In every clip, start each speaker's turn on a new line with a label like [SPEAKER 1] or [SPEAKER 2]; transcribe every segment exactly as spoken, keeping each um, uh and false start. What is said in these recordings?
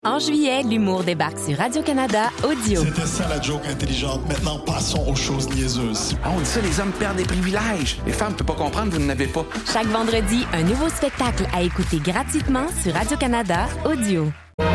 [SPEAKER 1] En juillet, l'humour débarque sur Radio-Canada Audio.
[SPEAKER 2] C'était ça la joke intelligente. Maintenant, passons aux choses niaiseuses.
[SPEAKER 3] Ah, on dit ça, les hommes perdent des privilèges. Les femmes ne peuvent pas comprendre, vous n'en avez pas.
[SPEAKER 1] Chaque vendredi, un nouveau spectacle à écouter gratuitement sur Radio-Canada Audio.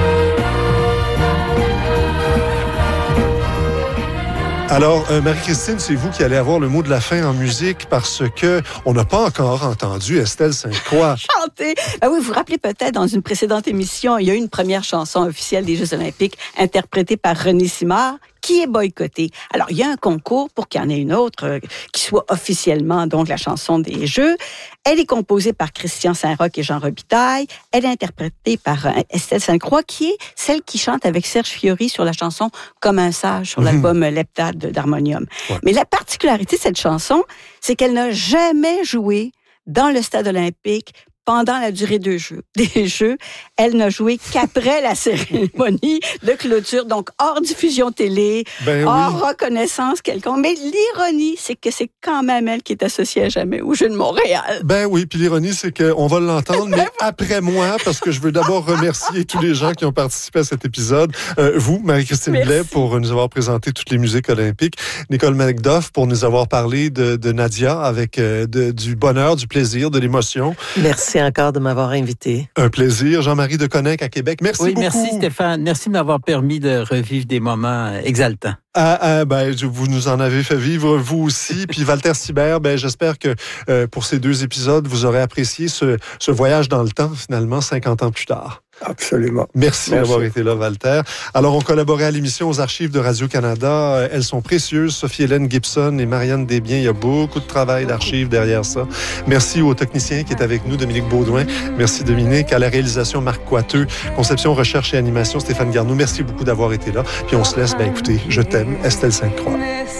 [SPEAKER 4] Alors, euh, Marie-Christine, c'est vous qui allez avoir le mot de la fin en musique parce que on n'a pas encore entendu Estelle Sainte-Croix
[SPEAKER 5] chanter. Ben oui, vous vous rappelez peut-être, dans une précédente émission, il y a eu une première chanson officielle des Jeux olympiques interprétée par René Simard, qui est boycottée. Alors, il y a un concours pour qu'il y en ait une autre euh, qui soit officiellement donc la chanson des Jeux. Elle est composée par Christian Saint-Roch et Jean Robitaille. Elle est interprétée par euh, Estelle Sainte-Croix, qui est celle qui chante avec Serge Fiori sur la chanson « Comme un sage » sur l'album mmh. Leptade d'Harmonium. Ouais. Mais la particularité de cette chanson, c'est qu'elle n'a jamais joué dans le stade olympique pendant la durée des Jeux. Des Jeux, elle n'a joué qu'après la cérémonie de clôture, donc hors diffusion télé, ben hors oui. reconnaissance quelconque. Mais l'ironie, c'est que c'est quand même elle qui est associée à jamais aux Jeux de Montréal.
[SPEAKER 4] Ben oui, puis l'ironie, c'est qu'on va l'entendre, mais après moi, parce que je veux d'abord remercier tous les gens qui ont participé à cet épisode. Euh, vous, Marie-Christine Blais, pour nous avoir présenté toutes les musiques olympiques. Nicole Macduff, pour nous avoir parlé de, de Nadia, avec euh, de, du bonheur, du plaisir, de l'émotion.
[SPEAKER 6] Merci encore de m'avoir invité.
[SPEAKER 4] Un plaisir. Jean-Marie Deconninck à Québec. Merci
[SPEAKER 7] oui,
[SPEAKER 4] beaucoup.
[SPEAKER 7] Merci Stéphane. Merci de m'avoir permis de revivre des moments exaltants.
[SPEAKER 4] Ah, ah, ben, vous nous en avez fait vivre, vous aussi. Puis Walter Sibert, ben, j'espère que euh, pour ces deux épisodes, vous aurez apprécié ce, ce voyage dans le temps, finalement, cinquante ans plus tard.
[SPEAKER 8] Absolument.
[SPEAKER 4] Merci, Merci d'avoir été là, Walter. Alors, on collaborait à l'émission aux archives de Radio-Canada. Elles sont précieuses. Sophie-Hélène Gibson et Marianne Desbiens. Il y a beaucoup de travail d'archives derrière ça. Merci au technicien qui est avec nous, Dominique Baudouin. Merci, Dominique. À la réalisation, Marc Coiteux. Conception, recherche et animation, Stéphane Garneau. Merci beaucoup d'avoir été là. Puis on se laisse, ben écoutez, je t'aime, Estelle Sainte-Croix.